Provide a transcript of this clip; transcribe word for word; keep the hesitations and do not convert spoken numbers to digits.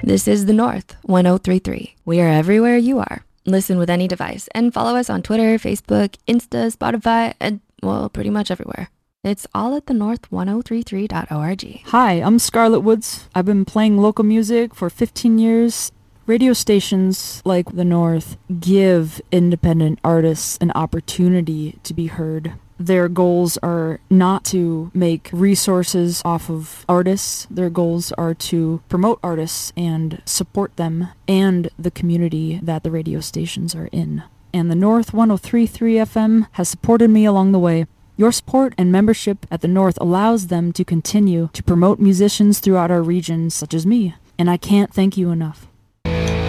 This is The North one oh three point three. We are everywhere you are. Listen with any device and follow us on Twitter, Facebook, Insta, Spotify, and, well, pretty much everywhere. It's all at the north ten thirty-three dot org. Hi, I'm Scarlett Woods. I've been playing local music for fifteen years. Radio stations like The North give independent artists an opportunity to be heard. Their goals are not to make resources off of artists. Their goals are to promote artists and support them and the community that the radio stations are in. And the North ten thirty-three F M has supported me along the way. Your support and membership at the North allows them to continue to promote musicians throughout our region, such as me. And I can't thank you enough.